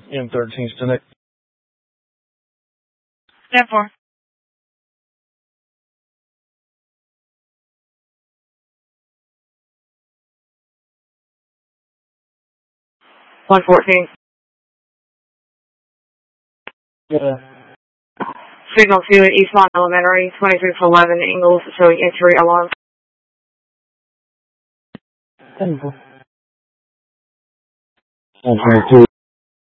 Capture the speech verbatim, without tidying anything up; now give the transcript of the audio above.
M thirteen Stinnett. Step four. one fourteen. Yeah. Signal two at Eastmont Elementary, twenty-three to eleven Ingalls, showing entry alarm. ten four. one twenty-two.